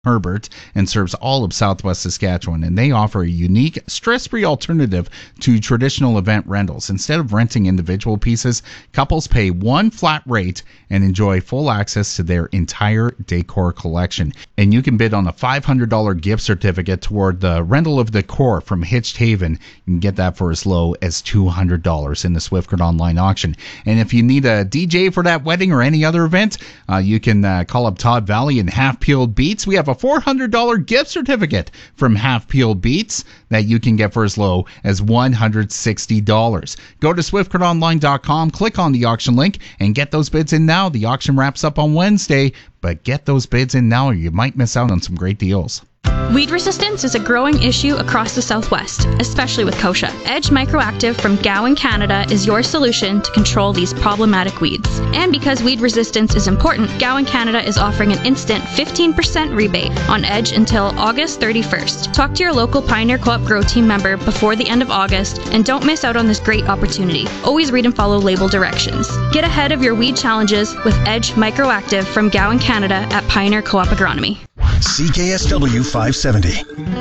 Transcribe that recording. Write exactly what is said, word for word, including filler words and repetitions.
Herbert and serves all of southwest Saskatchewan, and they offer a unique, stress-free alternative to traditional event rentals. Instead of renting individual pieces, couples pay one flat rate and enjoy full access to their entire decor collection. And you can bid on a five hundred dollars gift certificate toward the rental of decor from Hitched Haven. You can get that for as low as two hundred dollars in the Swiftcurrent online auction. And if you need a D J for that wedding or any other event, uh, you can uh, call up Todd Valley and Half Peeled Beats. We have a four hundred dollars gift certificate from Half Peeled Beats that you can get for as low as one hundred sixty dollars. Go to swift current online dot com, click on the auction link, and get those bids in now. The auction wraps up on Wednesday, but get those bids in now or you might miss out on some great deals. Weed resistance is a growing issue across the Southwest, especially with kochia. Edge Microactive from Gowan, Canada is your solution to control these problematic weeds. And because weed resistance is important, Gowan, Canada is offering an instant fifteen percent rebate on Edge until August thirty-first. Talk to your local Pioneer Co-op Grow Team member before the end of August and don't miss out on this great opportunity. Always read and follow label directions. Get ahead of your weed challenges with Edge Microactive from Gowan, Canada at Pioneer Co-op Agronomy. C K S W five seventy.